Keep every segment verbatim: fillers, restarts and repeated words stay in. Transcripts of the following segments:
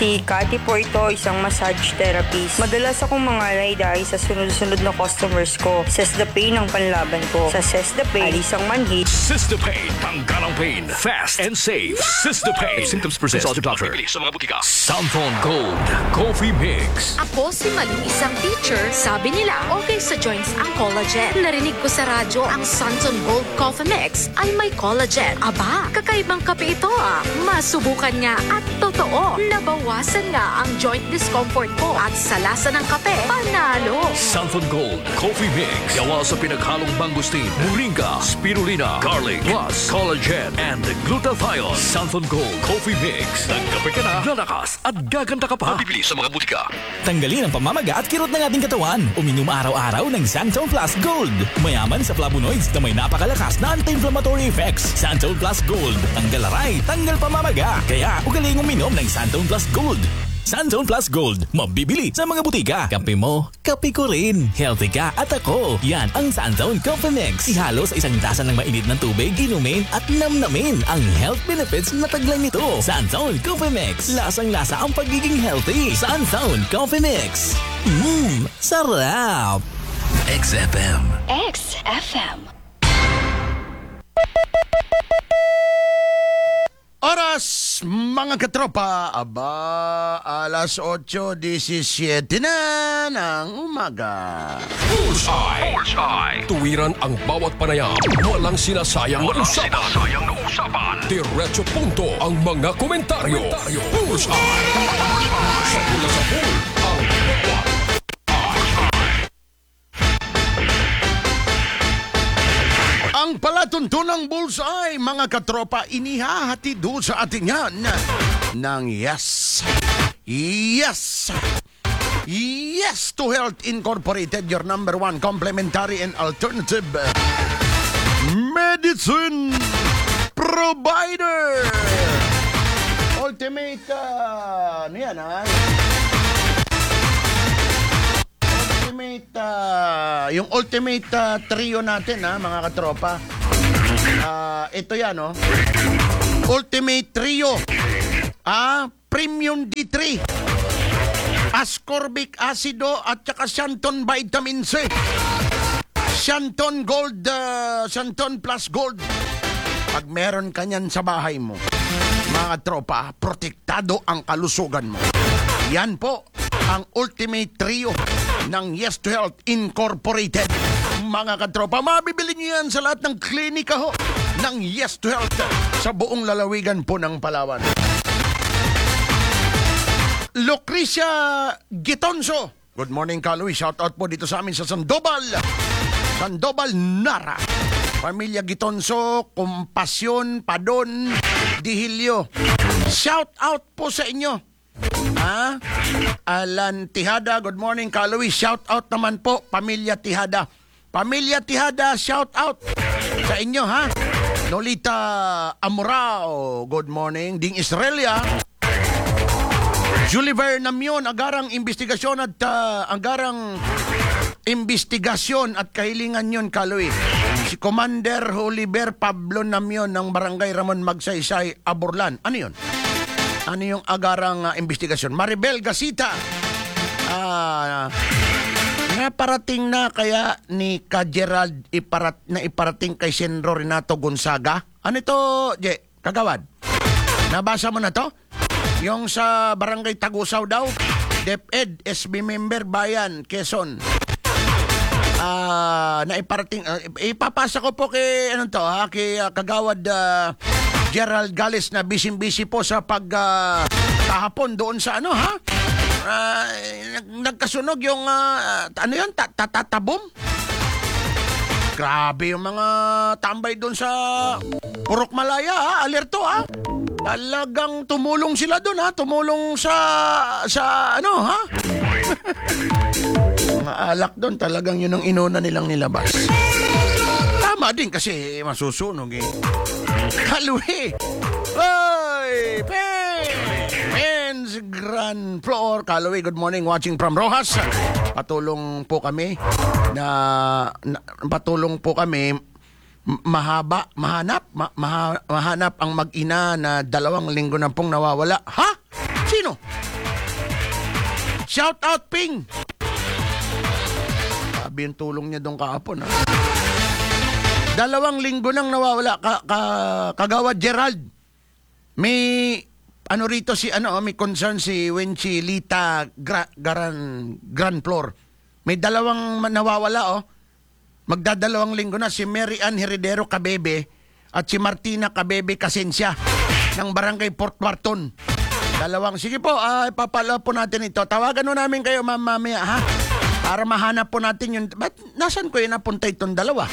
Si Cathy po ito, isang massage therapist. Madalas akong mangalay dahil sa sunod-sunod na customers ko. Sesdapane ang panlaban ko. Sa Sesdapane, alis ang manhid. Sesdapane, tanggal ang pain. Fast and safe. Sesdapane. If symptoms persist, consult your doctor. Sa mga butika. Santon Gold Coffee Mix. Ako si Maling, isang teacher. Sabi nila, okay sa joints ang collagen. Narinig ko sa radyo, ang Santon Gold Coffee Mix ay may collagen. Aba, kakaibang kape ito ah. Masubukan nga at totoo. Nabawasan nga ang joint discomfort ko at sa lasa ng kape, panalo. Santon Gold Coffee Mix. Gawa sa pinaghalong mangustin, moringa, spirulina, garlic, plus collagen and glutathione. Santon Gold Coffee Mix. Nagkape ka na, lalakas at gaganda ka pa. Mabibili sa mga butika. Tanggalin ang pamamaga at kirot ng ating katawan. Uminom araw-araw ng Santon Plus Gold. Mayaman sa flavonoids na may napakalakas na anti-inflammatory effects. Santon Plus Gold. Tanggal aray, tanggal pamamaga. Kaya ugaling uminom ng Santon Plus Gold. Santon Plus Gold. Mabibili sa mga butika. Kape mo, kape ko rin. Healthy ka at ako. Yan ang Santon Coffee Mix. Ihalo sa isang tasa ng mainit ng tubig, inumin at namnamin ang health benefits na taglay nito. Santon Coffee Mix. Lasang-lasa ang pagiging healthy. Santon Coffee Mix. Mmm, sarap. X F M. X F M. Oras, mga katropa, aba, alas otso disisiete na ng umaga. Bullseye. Bullseye. Tuwiran ang bawat panayam. Walang sinasayang na usapan. Sinasayang na usapan. Diretso punto ang mga komentaryo. Bullseye. Sa pula sa pool, ang bawat. Ang palatuntunang Bullseye, mga katropa, inihahati doon sa atin yan ng yes. Yes. Yes to Health Incorporated, your number one complementary and alternative medicine provider. Ultimate, uh, ano yan, ha? Ultimate, uh, yung ultimate uh, trio natin, ha, mga katropa. Uh, ito yan, no? Ultimate trio. Ah, Premium D three. Ascorbic acido at saka Santon Vitamin C. Santon Gold, uh, Santon Plus Gold. Pag meron ka niyan sa bahay mo, mga tropa, protektado ang kalusugan mo. Yan po ang ultimate trio ng Yes to Health Incorporated. Mga katropa, mabibili niyo yan sa lahat ng klinika ho ng Yes to Health sa buong lalawigan po ng Palawan. Lucrecia Gitonso. Good morning, Kaloy. Shout out po dito sa amin sa Sandoval. Sandoval, Nara. Pamilya Gitonso, Compasyon, Padon, Dihilyo. Shout out po sa inyo. Ha? Alan Tihada, good morning, Kaloy. Shout out naman po, Pamilya Tihada. Pamilya Tihada, shout out sa inyo, ha? Nolita Amorao, good morning. Ding Israelia. Juliver Namyon, agarang investigasyon at uh, agarang investigasyon at kahilingan yun, Kaloy. Si Commander Oliver Pablo Namyon ng Barangay Ramon Magsaysay, Aborlan. Ano yun? Ano yung agarang uh, investigasyon? Maribel Gasita. Ah... Uh, Naparating na kaya ni Ka Gerald iparat, na iparating kay Senro Renato Gonzaga? Ano ito, Je? Kagawad? Nabasa mo na to? Yung sa Barangay Tagusaw daw? DepEd, S B member, Bayan, Quezon. Ah, na iparating, uh, ipapasa ko po kay, ano to ha? Kay uh, Kagawad uh, Gerald Gales na busy-busy po sa pag uh, kahapon doon sa ano ha? Uh, nagkasunog yung uh, ano yun, tatatabom. Grabe yung mga tambay doon sa Purok Malaya, ha? Alerto, ha? Talagang tumulong sila doon, ha? Tumulong sa sa ano, ha? Mga alak doon, talagang yun ang inuna nilang nilabas. Tama din kasi masusunog, eh. Kalwi. Oy, pe! Grand Floor, Kaloy, good morning, watching from Rojas. Patulong po kami na, na patulong po kami mahaba, mahanap, ma, maha, mahanap ang mag-ina na dalawang linggo na pong nawawala. Ha? Sino? Shout out, Ping! Sabi yung tulong niya doon kahapon. Ha? Dalawang linggo nang nawawala. Ka, ka, Kagawad Gerald. May, ano rito si, ano, may concern si Wenchi Lita Gra, Garan, Grand Floor. May dalawang nawawala, oh. Magdadalawang linggo na si Mary Ann Heredero Cabebe at si Martina Cabebe Casensya ng Barangay Port Barton. Dalawang, sige po, uh, ipapalo po natin ito. Tawagan mo namin kayo, ma'am, mamaya, ha? Para mahanap po natin yun. Ba't nasan ko yun napunta itong dalawa?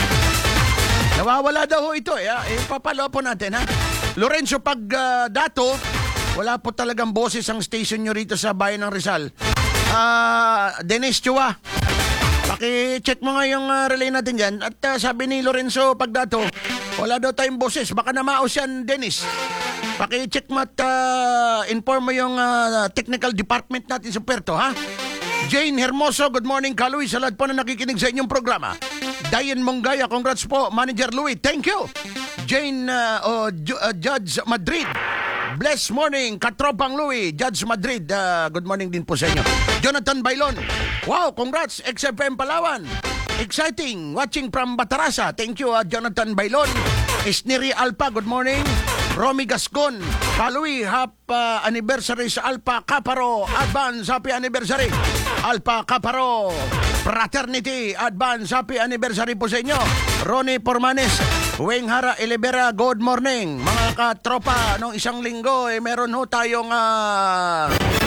Nawawala daw ho ito, eh. Ipapalo po natin, ha? Lorenzo, pag uh, dato, wala po talagang boses ang station nyo rito sa bayan ng Rizal. Ah, uh, Dennis Chua, paki-check mo nga yung uh, relay natin dyan. At uh, sabi ni Lorenzo Pagdato, wala daw tayong boses. Baka namaos yan, Dennis. Paki-check mo at uh, inform mo yung uh, technical department natin sa Puerto, ha? Jane Hermoso, good morning, Kaloy. Sa lahat po na nakikinig sa inyong programa. Diane Mongaya, congrats po. Manager Louie, thank you. Jane uh, oh, Ju- uh, Judge Madrid, blessed morning, Katropang Louie, Judge Madrid, uh, good morning din po sa inyo. Jonathan Bailon, wow, congrats, X F M Palawan. Exciting, watching from Batarasa. Thank you, uh, Jonathan Bailon. Isniri Alpa, good morning. Romy Gascon, Kaloy, happy uh, anniversary sa Alpa Caparo. Advance, happy anniversary. Alpa Caparo Fraternity, advance, happy anniversary po sa inyo. Ronnie Pormanes, Weng Hara Elibera, good morning. Mga katropa, nung isang linggo, eh, meron ho tayong uh,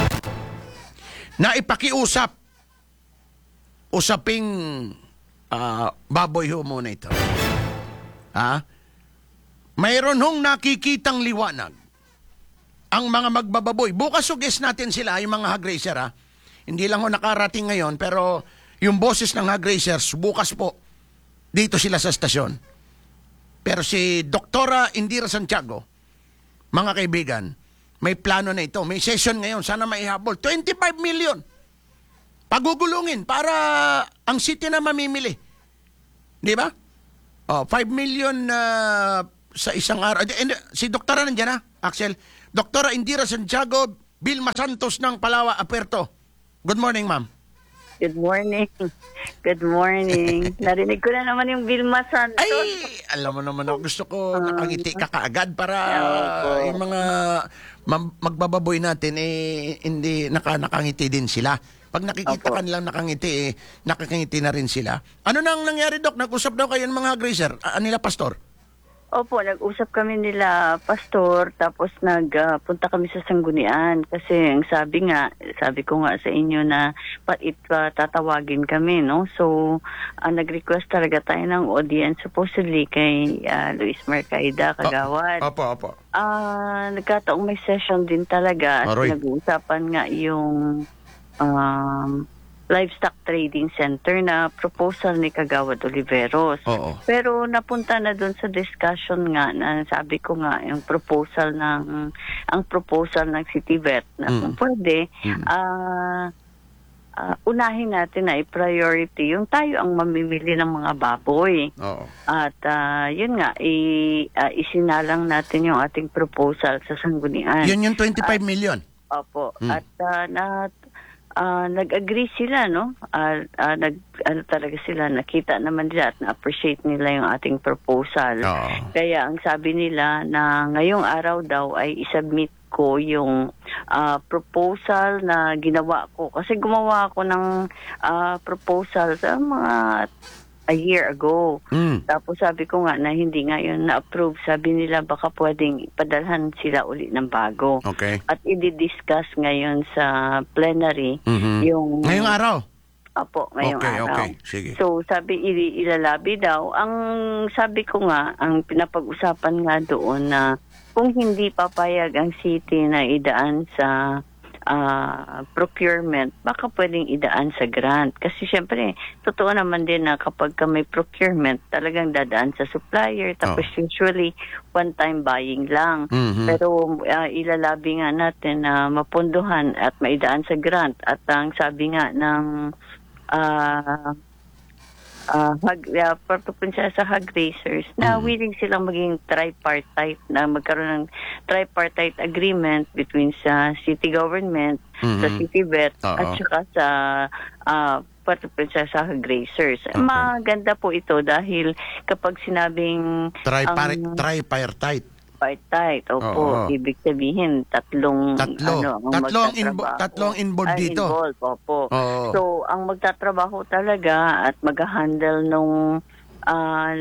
naipakiusap. Usaping uh, baboy ho muna ito. Ha? Mayroon hong nakikitang liwanag ang mga magbababoy. Bukas suggest natin sila, yung mga hog racer, ha? Hindi lang ho nakarating ngayon, pero yung boses ng hog racers, bukas po, dito sila sa stasyon. Pero si Doktora Indira Santiago, mga kaibigan, may plano na ito. May session ngayon, sana maihabol. twenty-five million. Pagugulungin para ang city na mamimili. Di ba? Oh, five million uh, sa isang araw. Si Doktora nandiyan na, Axel. Doktora Indira Santiago, Vilma Santos ng Palawa, Aperto. Good morning, ma'am. Good morning. Good morning. Narinig ko na naman yung Vilma Santos. Ay, alam mo naman ako, gusto ko nakangiti ka kaagad para Opo. yung mga ma- magbababoy natin, eh, hindi naka, nakangiti din sila. Pag nakikita Opo. ka nilang nakangiti, eh, nakakangiti na rin sila. Ano nang nangyari, Dok? Nag-usap daw kayo ng mga grazer, uh, nila pastor? Opo, nag-usap kami nila, pastor, tapos nagpunta kami sa Sanggunian. Kasi ang sabi nga, sabi ko nga sa inyo na pa, it, uh, tatawagin kami, no? So, uh, nag-request talaga tayo ng audience supposedly kay uh, Luis Mercaida, Kagawad. Opo, opo. Ah, nagkataong may session din talaga at Aroy. nag-uusapan nga yung um, livestock trading center na proposal ni Kagawad Oliveros. Oo. Pero napunta na doon sa discussion nga na sabi ko nga yung proposal ng ang proposal ng CityVet na Mm. kung pwede Mm. ah ah, unahin natin na i-priority yung tayo ang mamimili ng mga baboy. Oo. At ah, yun nga, i, ah, isinalang natin yung ating proposal sa Sanggunian. Yun yung twenty-five million. Opo. Hmm. At ah, na, ah, nag-agree sila, no? Ah, ah, nag, ano talaga sila, nakita naman nila at na-appreciate nila yung ating proposal. Oo. Kaya ang sabi nila na ngayong araw daw ay isubmit ko yung ah, proposal na ginawa ko. Kasi gumawa ako ng ah, proposal sa mga a year ago. Mm. Tapos sabi ko nga na hindi nga yun na-approve. Sabi nila baka pwedeng ipadalhan sila uli ng bago. Okay. At i-discuss ngayon sa plenary Mhm. yung... Ngayong araw? Apo, ngayong Okay, araw. okay. Sige. So, sabi, il- ilalabi daw. Ang sabi ko nga, ang pinapag-usapan nga doon na kung hindi papayag ang city na idaan sa ah, procurement, baka pwedeng idaan sa grant. Kasi syempre, totoo naman din na kapag ka may procurement, talagang dadaan sa supplier. Tapos Oh. usually, one-time buying lang. Mhm. Pero ah, ilalabi nga natin na mapunduhan at maidaan sa grant. At ang sabi nga ng ah, uh, hag, uh, Puerto Princesa hog raisers na Mm. willing silang maging tripartite, na magkaroon ng tripartite agreement between sa city government, sa Mhm. city vet, Oo. at saka sa uh, Puerto Princesa hog raisers. Okay. Maganda po ito dahil kapag sinabing Tripar- ang tripartite. tripartite, opo, Oo. ibig sabihin tatlong Tatlo. ano, ang Tatlo ang invo- magtatrabaho. tatlo ang involved Ay, dito. involved, opo. Oo. So, ang magtatrabaho talaga at mag-handle nung ah,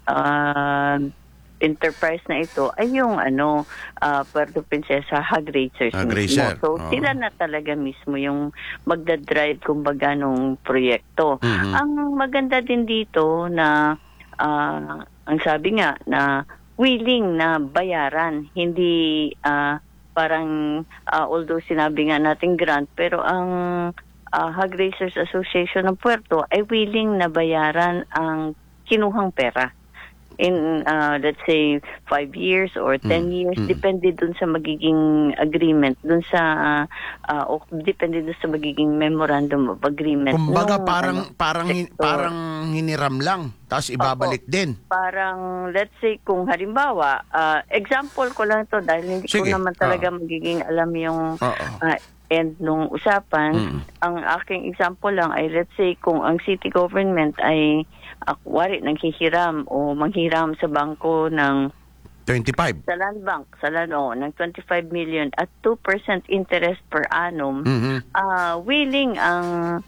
ah, enterprise na ito ay yung ano ah, Puerto Princesa hog raisers Hog mismo. raiser, So, oo. sila na talaga mismo yung magdadrive kumbaga nung proyekto. Mhm. Ang maganda din dito na ah, ang sabi nga na willing na bayaran, hindi ah, parang ah, although sinabi nga natin grant, pero ang ah, Hog Raisers Association ng Puerto ay willing na bayaran ang kinuhang pera in uh, let's say five years or ten years, mm. depende dun sa magiging agreement, dun sa uh, o depende dun sa magiging memorandum of agreement. Kumbaga nung, parang ano, parang hin- sektor. parang hiniram lang tapos ibabalik Opo. din. Parang let's say kung halimbawa, uh, example ko lang to dahil hindi Sige. ko naman talaga Oo. magiging alam yung Oo. uh, end nung usapan. Mm. Ang aking example lang ay let's say kung ang city government ay uh, wari nanghihiram o manghiram sa bangko ng twenty-five. sa land bank, sa land o, ng twenty-five million at two percent interest per annum, Mhm. ah, willing ang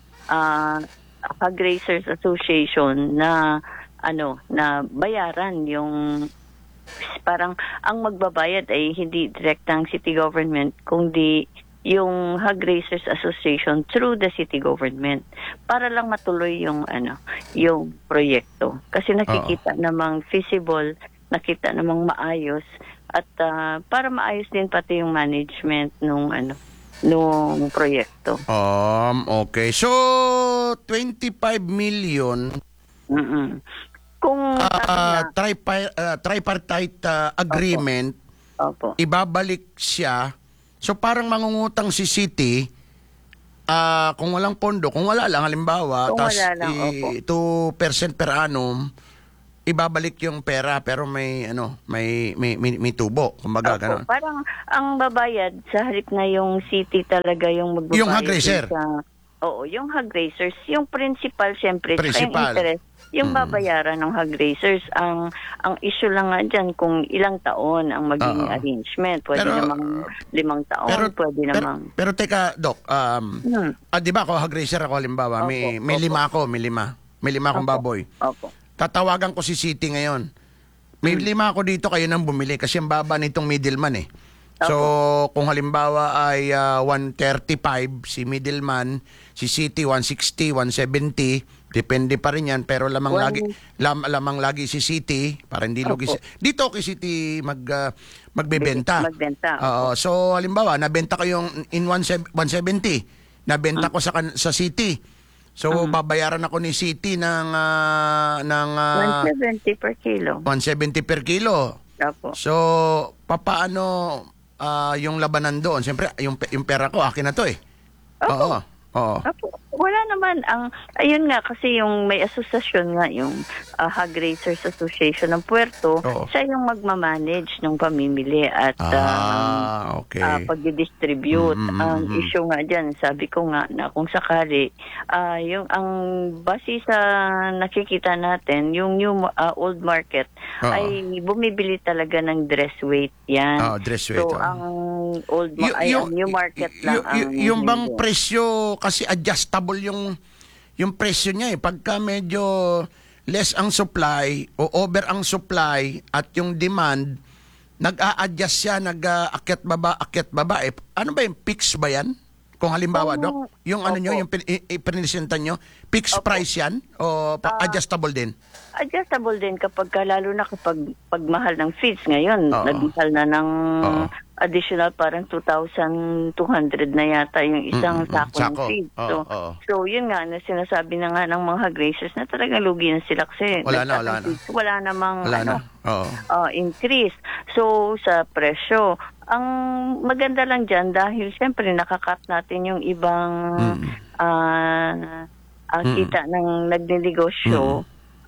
uh, Hog Raisers Association na ano na bayaran yung parang ang magbabayad ay hindi direktang city government kundi yung Hog Raisers Association through the city government para lang matuloy yung ano yung proyekto kasi nakikita namang feasible, nakita namang maayos at ah, para maayos din pati yung management nung ano nung proyekto. Um, okay. So, twenty-five million Mm-mm. Kung uh, sabi tripi- uh, tripartite uh, agreement, na, opo. ibabalik siya. So, parang mangungutang si City ah kung walang pondo, kung wala lang, halimbawa, Kung tas wala lang, opo. two percent per annum, ibabalik yung pera pero may ano may may may, may tubo kumbaga Opo, ganun. parang ang babayad sa halip na yung city talaga yung magbabayad. Yung hog raiser? dun Sa, oo, yung hog raisers. Yung principal, syempre, tsaka yung Principal. interest, yung Mm. babayaran ng hog raisers. Ang ang issue lang nga dyan kung ilang taon ang magiging Oo. arrangement. Pwede Pero, namang limang taon, Pero pwede pero, namang... pero teka, Doc, um Hmm. ah, 'di ba ako hog raiser ako halimbawa, may Opo, may opo. lima ako, may lima. May lima akong Opo. baboy. Opo. Tatawagan ko si City ngayon. May Hmm. lima ako dito, kayo nang bumili kasi ang baba nitong middleman eh. So, kung halimbawa ay ah, one thirty-five si middleman, si City one sixty, one seventy, depende pa rin yan, pero lamang One- lagi lam, lamang lagi si City para hindi lugi. Opo. si- Dito kay City mag ah, magbebenta. Magbenta, Oo, so halimbawa, nabenta ko yung in one seventy, nabenta Ah. ko sa kan- sa City. So, babayaran ako ni City ng ah, ng ah, one seventy per kilo. one seventy per kilo. Opo. So, papaano ah, yung labanan doon? Siyempre, yung, pe- yung pera ko, akin na to eh. Opo. Oo. Oo. Apo, wala naman ang ayun nga kasi yung may asosasyon nga yung uh, Hog Raisers Association ng Puerto, Oo. siya yung magma-manage ng pamimili at um, Ah, okay. uh, pag-distribute. Mm, mm, Ang mm, mm. issue nga dyan, sabi ko nga na kung sakali, ah, yung ang base sa nakikita natin, yung new uh, old market Oo. ay bumibili talaga ng dress weight yan. Ah, dress weight, So, oh. ang old ma- Y- ay, ang new market lang y- y- ang yung bang hindi. presyo, kasi adjustable yung yung presyo niya eh. Pagka medyo less ang supply o over ang supply at yung demand, nag-a-adjust siya, nag-aakyat baba, akyat baba. Eh, ano ba yung fix ba yan? Kung halimbawa, Oo. Doc, yung ano Opo. nyo, yung pin- i- ipresenta nyo, fixed Opo. price yan? O pa- Ah. adjustable din? Adjustable din kapag ka, lalo na kapag pagmahal ng feeds ngayon, Oo. nagmahal na ng Oo. additional parang two thousand two hundred na yata yung isang Mm, mm, mm. sako, Sako. ng feed. Oo, So, oo. so yun nga, na sinasabi na nga ng mga grazers na talagang lugi na sila kasi Wala na, nagtatang wala na. feeds, wala namang Wala ano, na. Oo. uh, increase. So, sa presyo, ang maganda lang dyan dahil syempre nakakat natin yung ibang Mm. ah, ah, kita ng nagnenegosyo,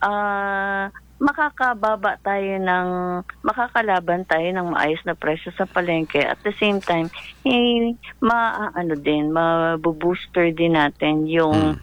ah, makakababa tayo ng, makakalaban tayo ng maayos na presyo sa palengke. At the same time, eh, ma, ano din, mabubooster din natin yung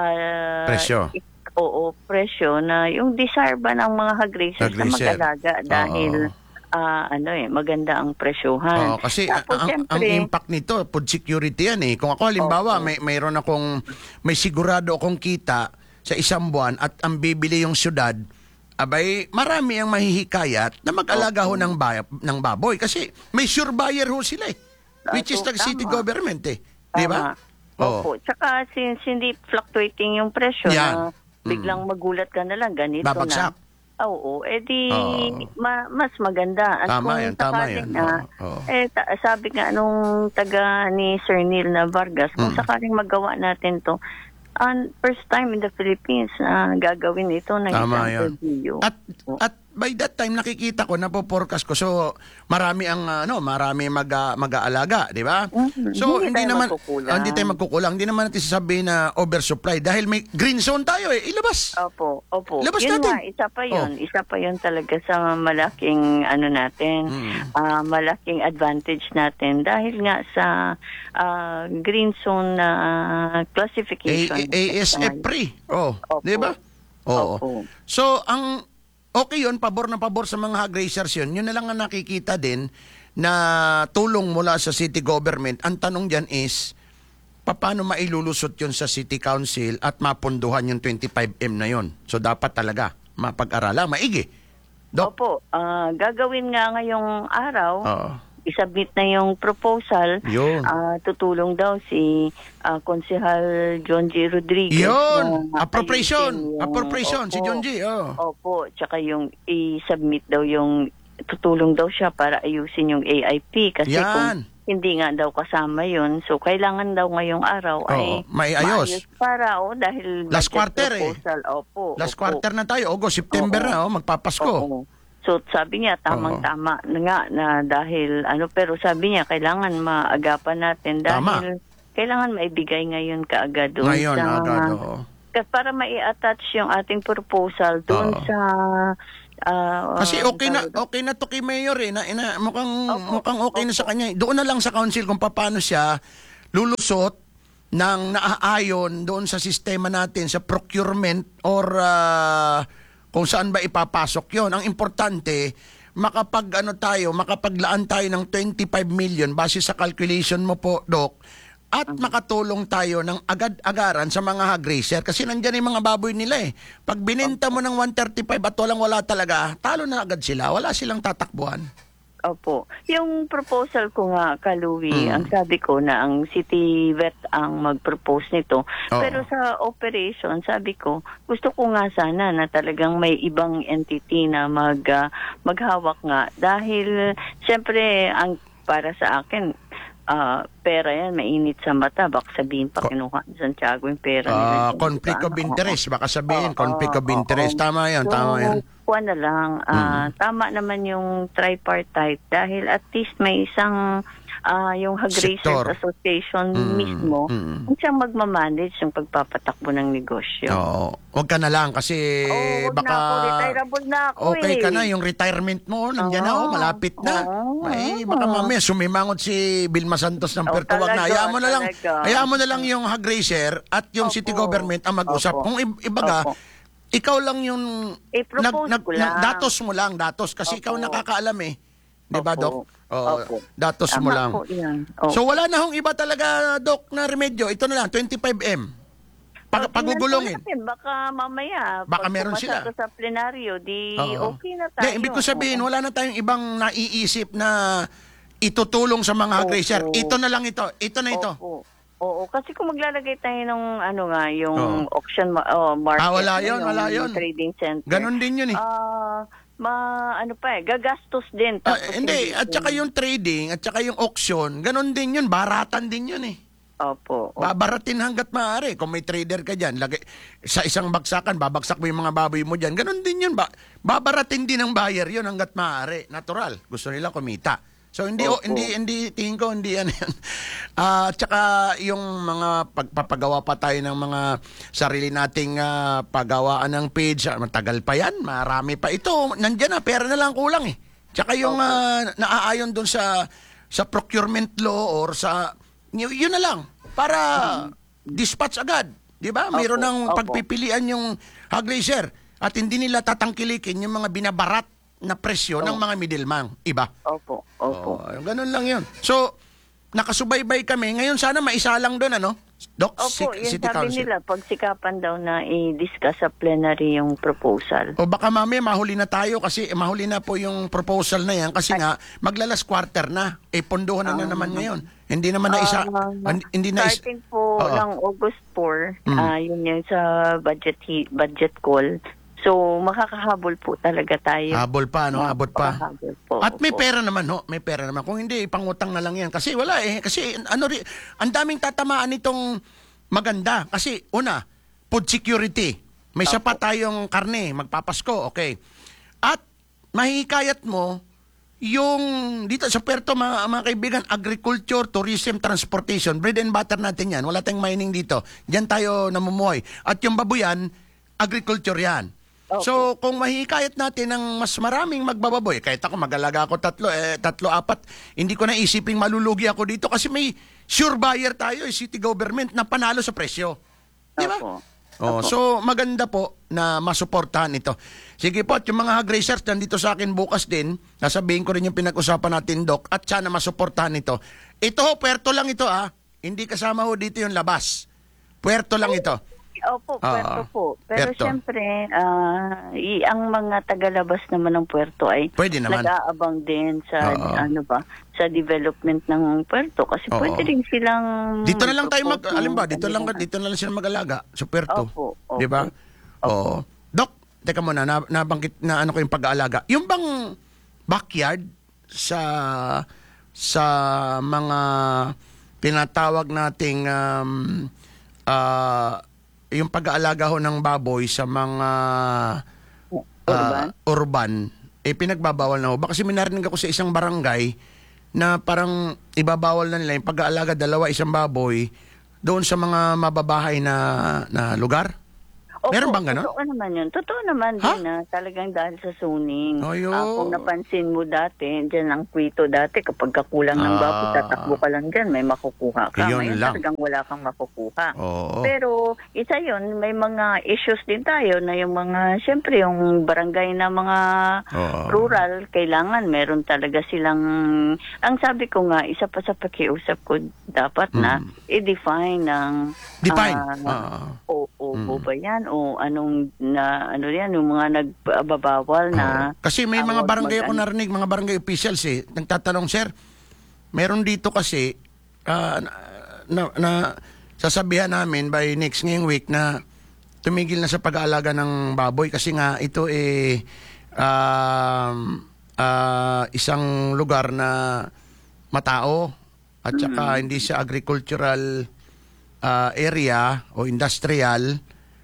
ah, Presyo. i- Oo, presyo na yung desire ba ng mga hog raisers na Hog-raiser. mag-alaga dahil Oo. ah, ano eh, maganda ang presyohan. Oo, kasi a- Tapos, ang, ang syempre, impact nito, food security yan eh. Kung ako halimbawa, may mayroon akong, may sigurado akong kita sa isang buwan at ang bibili yung syudad, abay, marami ang mahihikayat na mag-alaga ho ng, bay- ng baboy. Kasi may sure buyer ho sila eh. Which is Tama. the city government eh. Di ba? Tama. Opo. Tsaka since hindi fluctuating yung presyo Yan. na biglang magulat ka na lang, ganito Babagsak. na. Oo, edi Oo. ma- mas maganda. At Tama kung yan, tama sakali yan. nga, Oo, oo. eh, ta- sabi nga nung taga ni Sir Neil na Vargas, kung Mm. sakaling magawa natin to, an first time in the Philippines na gagawin ito ng Tama isang yan. L G U. At at by that time nakikita ko, napo-forecast ko. So marami ang ano, marami mag ah, mag-aalaga, di ba? Mhm. So Hindi hindi, tayo naman magkukulang. ah, hindi tayo magkukulang. Hindi naman natin sasabihin na oversupply dahil may green zone tayo eh. Ilabas. Opo, opo. Labas yun natin. nga, isa pa yun. Oh. Isa pa yun talaga sa malaking ano natin, Mm. ah, malaking advantage natin dahil nga sa ah, green zone na classification. A- A- ASF free. Oh, Opo. di ba? Oo. Opo. So ang okay yun, pabor na pabor sa mga hog raisers yun. Yun na lang ang nakikita din na tulong mula sa city government. Ang tanong dyan is, paano mailulusot yun sa city council at mapunduhan yung twenty-five M na yun? So dapat talaga mapag-aralan, maigi. Dok? Opo, ah, gagawin nga ngayong araw, Oo. isubmit na yung proposal. Yun. Ah, tutulong daw si ah, Konsehal John G. Rodriguez. Yun! na Appropriation! ayusin yung- Appropriation, si Opo. John G. Oh. Opo, tsaka yung i-submit daw yung, tutulong daw siya para ayusin yung A I P. Kasi Yan. kung hindi nga daw kasama yun, so kailangan daw ngayong araw ay Oo, maiayos. maayos para, oh, dahil Last budget quarter eh. proposal. Opo. Last opo. quarter na tayo, August, September Oo. na, oh, magpapasko. Oo. So sabi niya tamang-tama na nga na dahil ano, pero sabi niya kailangan maagapan natin Tama. dahil kailangan maibigay ngayon kaagad doon Ngayon, sa agad, oo. Ka- para mai-attach yung ating proposal doon Oo. sa ah, Kasi okay na tawag- okay na to kay Mayor eh. Na, na, mukhang Opo, mukhang okay na opo. sa kanya. Doon na lang sa council kung paano siya lulusot ng naaayon doon sa sistema natin sa procurement or ah, kung saan ba ipapasok 'yon. Ang importante makapag ano tayo, makapaglaan tayo ng twenty-five million base sa calculation mo po, Doc. At makatulong tayo ng agad-agaran sa mga hog raiser kasi nandiyan yung mga baboy nila eh. Pag binenta mo ng one thirty-five at walang wala talaga, talo na agad sila. Wala silang tatakbuhan. Opo. Yung proposal ko nga, Kaluwi, Mm. ang sabi ko na ang city vet ang mag-propose nito. Oo. Pero sa operation, sabi ko, gusto ko nga sana na talagang may ibang entity na mag, ah, maghawak nga. Dahil, siyempre, ang para sa akin, ah, pera yan, mainit sa mata. Baka sabihin pa Ko- kinuha ni Santiago yung pera Ah, nila. conflict of Oo. interest. Baka sabihin, Oo, conflict of oo, interest. oo. Tama yan, So, tama yan. kuha na lang. ah, Tama naman yung tripartite dahil at least may isang ah, yung Hog Sektor. Raisers Association Mm, mismo mm. kung siyang magmamanage yung pagpapatakbo ng negosyo. Oo. Huwag ka na lang kasi Oo, wag baka na ako, retireable na ako okay eh. ka na, yung retirement mo, nandiyan na, oh, Oo. malapit na. Oo. Ay, baka mamaya sumimangot si Vilma Santos ng Oo, Puerto Wag na. talaga, Hayaan mo na lang, talaga. hayaan mo na lang yung hog raiser at yung Opo. city government ang mag-usap. Opo. Kung i- ibaga, Opo. ikaw lang yung I-propose ko lang. datos mo lang, datos. Kasi Opo. ikaw nakakaalam eh. Di ba, Opo. Doc? Oo, Opo. datos mo Tama lang. po yan. Oo. So wala na hong iba talaga, Doc, na remedyo. Ito na lang, twenty-five M. Pag, So, pagugulungin. tingnan po natin, baka mamaya, Baka pag meron pumasa sila. to sa plenaryo, di Oo. okay na Hindi, tayo. ibig ko sabihin, Oo. wala na tayong ibang naiisip na itutulong sa mga hog Opo. raiser. Ito na lang ito. Ito na ito. Opo. Oo, kasi kung maglalagay tayo ng ano nga, yung Oo. auction ma- oh, market. Ah, wala na yun, yung wala yun. Trading center. Ganon din yun eh. Ah, ma, ano pa eh, gagastos din. Ah, Tapos hindi, at saka yung trading, at saka yung auction, ganon din yun. Baratan din yun eh. Opo. opo. Babaratin hanggat maaari. Kung may trader ka dyan, lagay, sa isang baksakan, babagsak mo yung mga baboy mo dyan. Ganon din yun. Ba, babaratin din ng buyer yun hanggat maaari. Natural. Gusto nila kumita. So hindi oh, Opo. hindi hindi tingin ko hindi ano yan. Ah, at saka yung mga pagpapagawa pa tayo ng mga sarili nating ah, pagawaan ng page, ah, matagal pa yan, marami pa ito. Nandiyan na, pera na lang kulang eh. Tsaka yung ah, naaayon doon sa sa procurement law or sa y- yun na lang para dispatch agad, 'di ba? Mayroon Opo, ng opo. pagpipilian yung hog raiser at hindi nila tatangkilikin yung mga binabarat na presyo ng mga middleman, iba. Opo, opo. Oh, ganun lang 'yun. So, nakasubaybay kami. Ngayon sana maisalang doon ano? Doc, Opo, Ci- yun City sabi Council. nila, pagsikapan daw na i-discuss sa plenary yung proposal. O baka mamaya mahuli na tayo kasi eh, mahuli na po yung proposal na yan kasi nga maglalas quarter na. Eh pondohan na, na naman ngayon. Hindi naman na isa Ah, an- hindi na isa. Starting po Oo. ng August fourth, Mm. ah, yun yun sa budget he- budget call. So, makakahabol po talaga tayo. Habol pa no, abot pa. Makakahabol po. At may opo. pera naman ho, may pera naman. Kung hindi pangutang na lang yan kasi wala eh kasi ano ri- ang daming tatamaan nitong maganda kasi una, food security. May sapat tayong karne, magpapasko, okay. At mahihikayat mo yung dito sa Puerto mga, mga kaibigan, agriculture, tourism, transportation, bread and butter natin yan. Wala tayong mining dito. Diyan tayo namumuhay. At yung babuyan, agriculture yan. So, kung mahihikayat natin ng mas maraming magbababoy, kahit ako mag-alaga ako tatlo, eh, tatlo, apat, hindi ko na isiping malulugi ako dito kasi may sure buyer tayo, eh, city government, na panalo sa presyo. Di ba? Opo. Oh, so maganda po na masuportahan ito. Sige po, at yung mga hog raisers nandito sa akin bukas din, nasabihin ko rin yung pinag-usapan natin, Doc, at sana masuportahan ito. Ito ho, puerto lang ito ah. Hindi kasama ho dito yung labas. Puerto lang ito. Opo, puerto Ah, po. Pero puerto. siyempre, ah, i- ang mga tagalabas naman ng puerto ay Pwede naman. nag-aabang din sa Oo. ano ba, sa development ng puerto kasi Oo. pwede rin silang Dito na lang tayo mag, propose ng alam ba, dito lang, kanilang- dito na lang sila mag-alaga sa puerto. Opo, opo. Di ba? Oo. Doc, teka muna, na, nabanggit na ano ko yung pag-aalaga. Yung bang backyard sa sa mga tinatawag nating um, ah, yung pag-aalaga ho ng baboy sa mga Urban? ah, urban, eh pinagbabawal na ho. Baka kasi may narinig ako sa isang barangay na parang ibabawal na nila yung pag-aalaga dalawa isang baboy doon sa mga mababahay na na lugar. Opo, Meron bang ganon? Totoo naman yun. Totoo naman Ha? din na talagang dahil sa zoning. Ayo. Ah, kung napansin mo dati, dyan ang kwito dati, kapag kakulang ng Ah. baboy, tatakbo ka lang dyan, may makukuha ka. Yun Ngayon lang. talagang wala kang makukuha. Oo. Pero isa yun, may mga issues din tayo na yung mga, siyempre yung barangay na mga Oo. rural, kailangan meron talaga silang, ang sabi ko nga, isa pa sa pakiusap ko, dapat na i-define ng Hmm. Define. ah, Ah. o, o po ba yan? O anong, na, ano yan, yung mga nagbabawal na... Oo. Kasi may ah, mga wag barangay ako mag- narinig, mga barangay officials eh, nagtatanong, sir, meron dito kasi ah, na, na, na sasabihan namin by next ngayong week na tumigil na sa pag-aalaga ng baboy kasi nga ito eh um, ah, isang lugar na matao at saka hindi siya agricultural ah, area o industrial.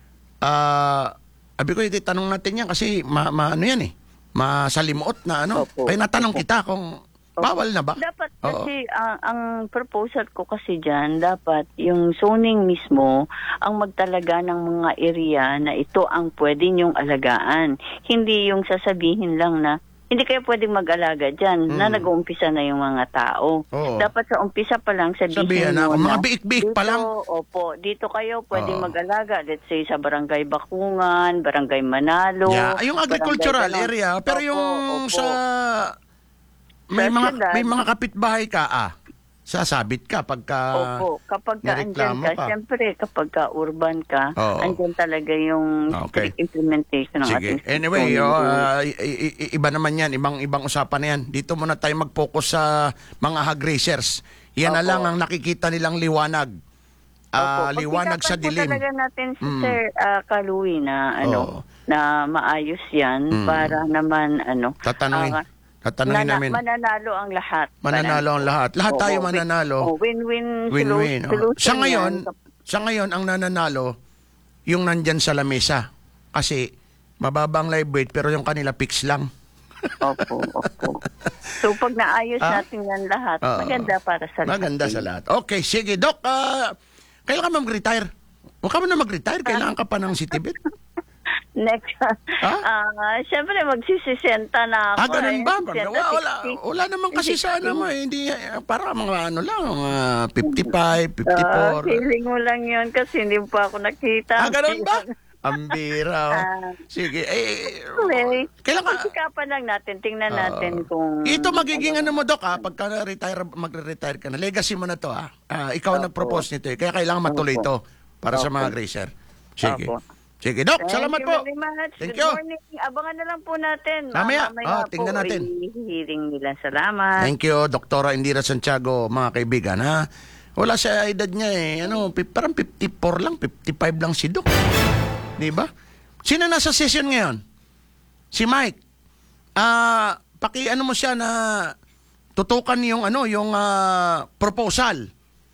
Ah, abi ko itanong natin yan kasi ma, ma- ano yan eh, masalimuot na ano. Opo. Kaya natanong kita kung bawal na ba? Dapat Oo. kasi, ah, ang proposal ko kasi dyan, dapat yung zoning mismo ang magtalaga ng mga area na ito ang pwede nyong alagaan. Hindi yung sasabihin lang na hindi kayo pwedeng mag-alaga dyan na nag-uumpisa na yung mga tao. Hmm. Oo. Dapat sa umpisa pa lang sabihin Sabihan na, mo mga na, biik-biik pa lang. Dito, opo, dito kayo pwedeng Oo. mag-alaga. Let's say sa Barangay Bakungan, Barangay Manalo. Yeah, yung agricultural barangay area, ganon. pero Opo, yung opo. sa may Sa mga syudad. may mga kapitbahay ka ah. Sasabit ka pagka Opo, kapag ka andyan nireklamo ka, ka. siyempre kapag ka urban ka, Oo. andyan talaga yung Okay. strict implementation ng Sige. ating Anyway, zoning oh, rules. ah, i- i- i- iba naman yan. Ibang-ibang usapan na yan. Dito muna tayo mag-focus sa mga hog racers. Yan na Opo. lang ang nakikita nilang liwanag. Ah, Opo. liwanag sa Pag-usapan po dilim. talaga natin si Mm. Sir ah, Kaluwi na ano Oo. na maayos yan Mm. para naman ano Tatanungin. ah, Tatanungin nana- namin. mananalo ang lahat. Mananalo ang lahat. Lahat Oo, tayo win- mananalo. oo, win-win, Win-win. solu- oh. solution Sa ngayon, yan. sa ngayon ang nananalo yung nandyan sa lamesa. Kasi mababang live weight pero yung kanila fix lang. Opo, opo. So pag naayos Ah? natin yan lahat, Oo. maganda para sa lahat. Maganda sa lahat. Okay, sige, Doc. ah, kailan ka mag-retire? Huwag ka mo na mag-retire. Kailangan ka pa ng Citibet. Next. Ah, syempre magsisisenta na ako. Ah, ganun eh. ba? sesenta, Wala, wala, sixty. wala naman kasi sixty. sa ano mo. eh, Hindi, eh, para mga ano lang, mga fifty-five, Ah, fifty-four. feeling mo lang yun kasi hindi pa ako nakita. Ah, ganun ba? Ang bira. oh. Ah. Sige. Eh, Okay. kailan ka? Pagsikapan lang natin. Tingnan natin Oo. kung... Ito magiging ano mo, Doc, ha? Pagka retire, magre-retire ka na. Legacy mo na to, ha? Ah, ikaw ang nag-propose nito, eh. Kaya kailangan matuloy ito para sa mga gracer. Sige. Opo. Sige, Doc. Thank Salamat you po. very much. Thank Good you. morning. Abangan na lang po natin. Mamaya. Mamaya Ah, po tingnan natin. i-hearing nila. Salamat. Thank you, Doktora Indira Santiago, mga kaibigan, ha? Wala sa edad niya, eh. Ano, pi- parang fifty-four lang, fifty-five lang si Doc. Di ba? Sino nasa session ngayon? Si Mike. Ah, paki ano mo siya na tutukan yung ano, yung ah, proposal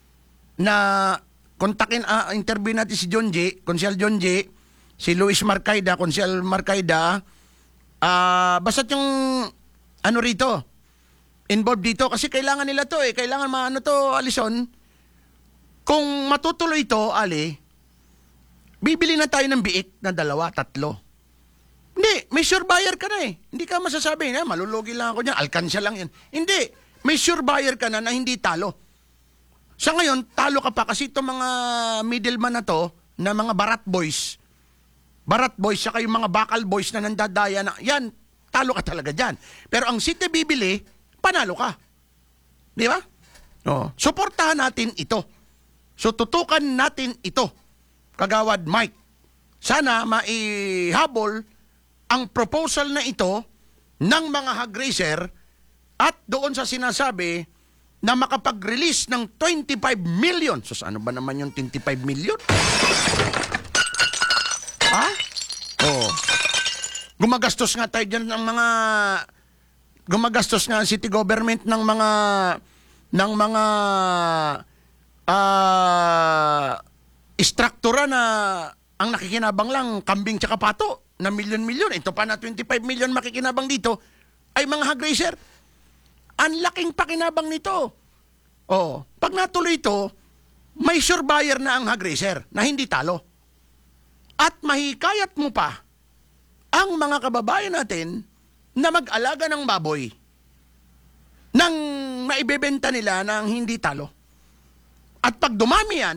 na kontakin ah, interview natin si John J, Konsyal John J, si Luis Marcaida, Konsyal Marcaida. Ah, basta yung ano rito, involved dito kasi kailangan nila to eh, kailangan maano to, Alison. Kung matutuloy ito, Ali, bibili na tayo ng biik na dalawa, tatlo. Hindi, may sure buyer ka na eh. Hindi ka masasabi na, malulugi lang ako dyan, alkansya lang yan. Hindi, may sure buyer ka na na hindi talo. Sa ngayon, talo ka pa kasi itong mga middleman na to, na mga barat boys, barat boys, saka yung mga bakal boys na nandadaya na, yan, talo ka talaga dyan. Pero ang city bibili, panalo ka. Di ba? Oh. Suportahan natin ito. So, tutukan natin ito. Kagawad Mike, sana maihabol ang proposal na ito ng mga hog racer at doon sa sinasabi na makapag-release ng twenty-five million. So, ano ba naman yung twenty-five million? Ha? Oo. Gumagastos nga tayo dyan ng mga... Gumagastos nga ang city government ng mga... ng mga... Ah... istruktura na ang nakikinabang lang kambing tsaka pato na milyon-milyon. Ito pa na twenty-five million makikinabang dito ay mga hog racer. Ang laking pakinabang nito. Oh, pag natuloy ito, may sure buyer na ang hog racer na hindi talo. At mahikayat mo pa ang mga kababayan natin na mag-alaga ng baboy nang maibebenta nila ng hindi talo. At pag dumami yan,